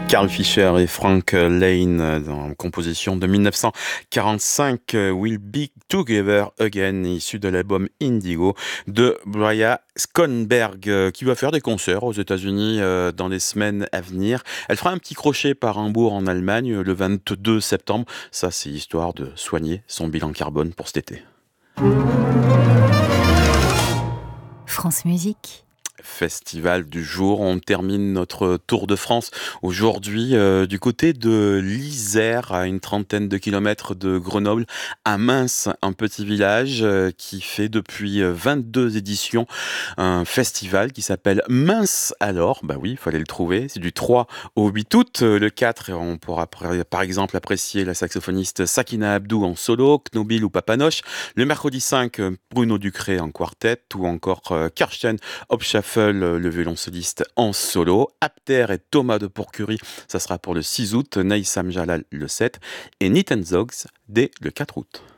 Carl Fischer et Frank Lane dans la composition de 1945 We'll Be Together Again, issu de l'album Indigo de Brian Skonberg, qui va faire des concerts aux États-Unis dans les semaines à venir. Elle fera un petit crochet par Hambourg en Allemagne le 22 septembre. Ça, c'est histoire de soigner son bilan carbone pour cet été. France Musique. Festival du jour. On termine notre tour de France aujourd'hui du côté de l'Isère, à une trentaine de kilomètres de Grenoble, à Mins, un petit village qui fait depuis 22 éditions un festival qui s'appelle Mins alors. Bah oui, il fallait le trouver. C'est du 3 au 8 août. Le 4, on pourra par exemple apprécier la saxophoniste Sakina Abdou en solo, Knobil ou Papanoche. Le mercredi 5, Bruno Ducré en quartet ou encore Karsten Hopschaffel, le violoncelliste en solo. Apter et Thomas de Pourcurie, ça sera pour le 6 août. Neissam Jalal le 7 et Niten Zogs dès le 4 août.